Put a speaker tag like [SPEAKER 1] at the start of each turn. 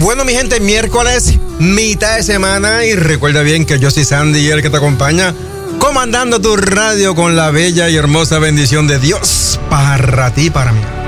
[SPEAKER 1] Bueno, mi gente, miércoles, mitad de semana, y recuerda bien que yo soy Sandy, el que te acompaña, comandando tu radio con la bella y hermosa bendición de Dios para ti, para mí.